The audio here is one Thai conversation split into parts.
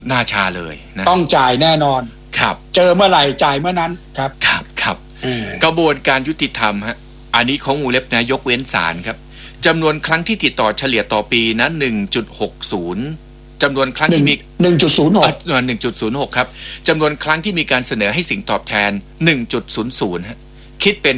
น่าชาเลยนะต้องจ่ายแน่นอนครับเจอเมื่อไหร่จ่ายเมื่อนั้นครับครับกระบวนการยุติธรรมฮะอันนี้ของวงเล็บนะยกเว้นศาลครับจำนวนครั้งที่ติดต่อเฉลี่ยต่อปีนะ 1.60 จำนวนครั้งที่มี 1.06 ครับจำนวนครั้งที่มีการเสนอให้สิ่งตอบแทน 1.00 ฮะคิดเป็น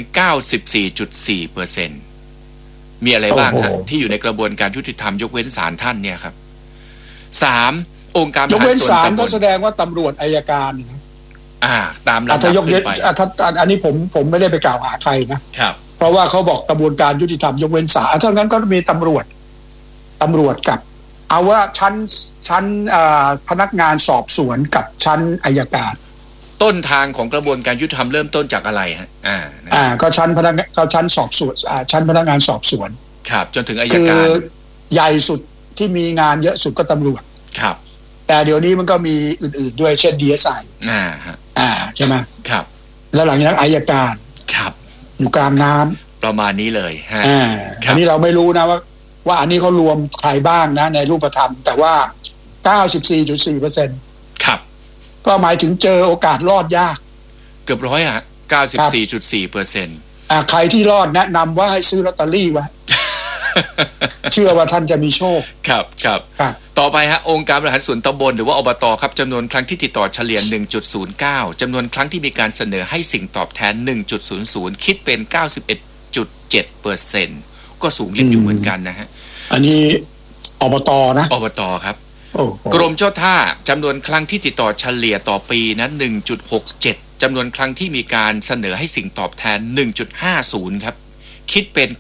94.4% มีอะไรบ้างฮะที่อยู่ในกระบวนการยุติธรรมยกเว้นศาลท่านเนี่ยครับ 3. องค์การยกเว้นศาลก็แสดงว่าตำรวจอัยการตามลำดับขึ้นไปอันนี้ผมไม่ได้ไปกล่าวหาใครนะครับเพราะว่าเขาบอกกระบวนการยุติธรรมยกเว้นศาลเท่านั้นก็มีตำรวจกับเอาว่าชั้นพนักงานสอบสวนกับชั้นอัยการต้นทางของกระบวนการยุติธรรมเริ่มต้นจากอะไรฮะก็ชั้นสอบสวนชั้นพนักงานสอบสวนครับจนถึงอัยการใหญ่สุดที่มีงานเยอะสุดก็ตำรวจครับแต่เดี๋ยวนี้มันก็มีอื่นๆด้วยเช่น DSI ใช่ไหมครับแล้วหลังจากนั้นอัยการครับอยู่กลางน้ำประมาณนี้เลยฮะอันนี้เราไม่รู้นะว่าอันนี้เขารวมใครบ้างนะในรูปธรรมแต่ว่า 94.4% ครับก็หมายถึงเจอโอกาสรอดยากเกือบร้อย94.4% ใครที่รอดแนะนำว่าให้ซื้อลอตเตอรี่ไว้เชื่อว่าท่านจะมีโชคครับต่อไปฮะองค์การบริหารส่วนตำบลหรือว่าอบตครับจำนวนครั้งที่ติดต่อเฉลี่ย 1.09 จำนวนครั้งที่มีการเสนอให้สิ่งตอบแทน 1.00 คิดเป็น 91.7% ก็สูงยิ่งอยู่เหมือนกันนะฮะอันนี้อบตนะอบตครับกรมเจ้าท่าจำนวนครั้งที่ติดต่อเฉลี่ยต่อปีนั้น 1.67 จำนวนครั้งที่มีการเสนอให้สิ่งตอบแทน 1.50 ครับคิดเป็น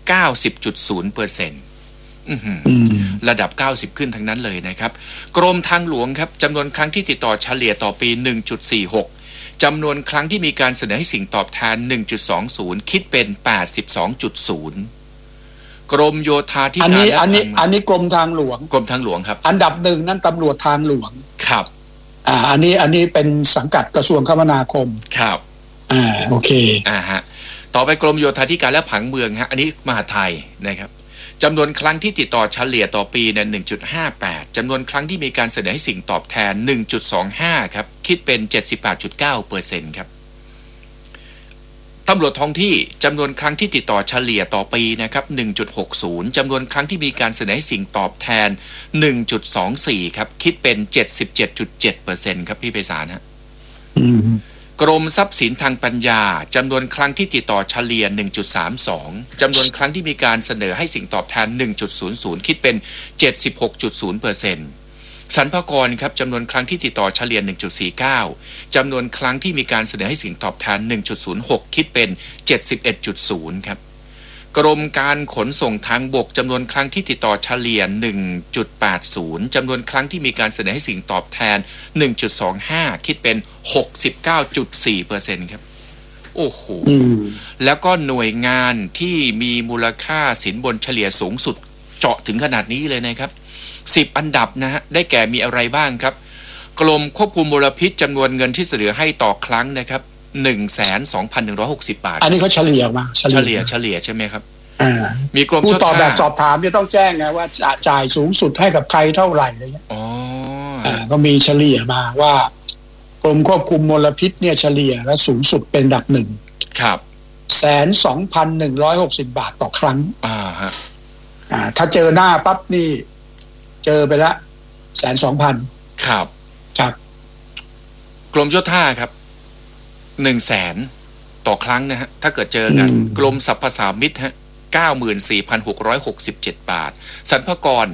90.0% ระดับ90ขึ้นทั้งนั้นเลยนะครับกรมทางหลวงครับจำนวนครั้งที่ติดต่อเฉลี่ยต่อปี 1.46 จำนวนครั้งที่มีการเสนอให้สิ่งตอบแทน 1.20 คิดเป็น 82.0 กรมโยธาธิการอันนี้กรมทางหลวงครับอันดับหนึ่งนั่นตำรวจทางหลวงครับอันนี้เป็นสังกัดกระทรวงคมนาคมครับโอเคฮะต่อไปกรมโยธาธิการและผังเมืองฮะอันนี้มหาดไทยนะครับจำนวนครั้งที่ติดต่อเฉลี่ยต่อปีเนี่ย 1.58 จำนวนครั้งที่มีการเสนอให้สิ่งตอบแทน 1.25 ครับคิดเป็น 78.9% ครับตำรวจท้องที่จำนวนครั้งที่ติดต่อเฉลี่ยต่อปีนะครับ 1.60 จำนวนครั้งที่มีการเสนอให้สิ่งตอบแทน 1.24 ครับคิดเป็น 77.7% ครับพี่ไพศาลฮะกรมทรัพย์สินทางปัญญาจำนวนครั้งที่ติดต่อเฉลี่ย 1.32 จำนวนครั้งที่มีการเสนอให้สิ่งตอบแทน 1.00 คิดเป็น 76.0% สรรพากรครับจำนวนครั้งที่ติดต่อเฉลี่ย 1.49 จำนวนครั้งที่มีการเสนอให้สิ่งตอบแทน 1.06 คิดเป็น 71.0 ครับกรมการขนส่งทางบกจำนวนครั้งที่ติดต่อเฉลี่ย 1.80 จำนวนครั้งที่มีการเสนอให้สิ่งตอบแทน 1.25 คิดเป็น 69.4% ครับโอ้โหแล้วก็หน่วยงานที่มีมูลค่าสินบนเฉลี่ยสูงสุดเจาะถึงขนาดนี้เลยนะครับ10อันดับนะฮะได้แก่มีอะไรบ้างครับกรมควบคุมมลพิษจำนวนเงินที่เสนอให้ต่อครั้งนะครับ 12,160 บาทอันนี้เขาเฉลี่ยมาเฉลี่ยใช่ไหมครับมีกรมผู้ตอบแบบสอบถามจะต้องแจ้งไงว่าจะจ่ายสูงสุดให้กับใครเท่าไหร่อะไรเงี้ยก็มีเฉลี่ยมาว่ากรมควบคุมมลพิษเนี่ยเฉลี่ยและสูงสุดเป็นอันดับหนึ่งครับ 12,160 บาทต่อครั้งถ้าเจอหน้าปั๊บนี่เจอไปละ 120,000 ครับกรมเจ้าท่าครับ 100,000 ต่อครั้งนะฮะถ้าเกิดเจอกันกรมสรรพสามิตฮะ 94,667 บาทสรรพากร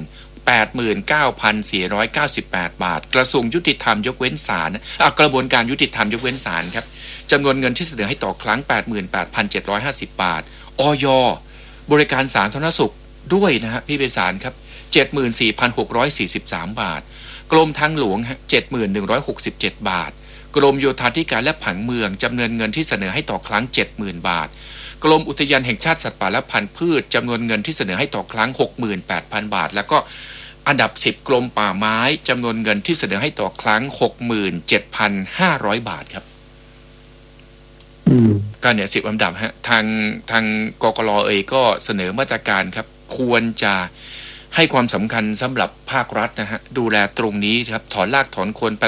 89,498 บาทกระทรวงยุติธรรมยกเว้นศาลกระบวนการยุติธรรมยกเว้นศาลครับจำนวนเงินที่เสนอให้ต่อครั้ง 88,750 บาทอย.บริการสาธารณสุขด้วยนะฮะพี่ไพศาลครับ 74,643 บาทกรมทางหลวงฮะ 7,167 บาทกรมโยธาธิการและผังเมืองจำนวนเงินที่เสนอให้ต่อครั้ง 70,000 บาทกรมอุทยานแห่งชาติสัตว์ป่าและพันธุ์พืชจำนวนเงินที่เสนอให้ต่อครั้ง 68,000 บาทแล้วก็อันดับ10กรมป่าไม้จำนวนเงินที่เสนอให้ต่อครั้ง 67,500 บาทครับก็เนี่ย10อันดับฮะทางกกร.ก็เสนอมาตรการครับควรจะให้ความสำคัญสำหรับภาครัฐนะฮะดูแลตรงนี้ครับถอนรากถอนโคน